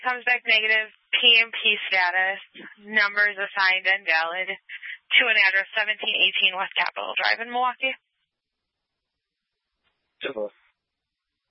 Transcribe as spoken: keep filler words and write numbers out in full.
Comes back negative, P M P status, numbers assigned invalid, to an address seventeen eighteen West Capitol Drive in Milwaukee. Syphilis.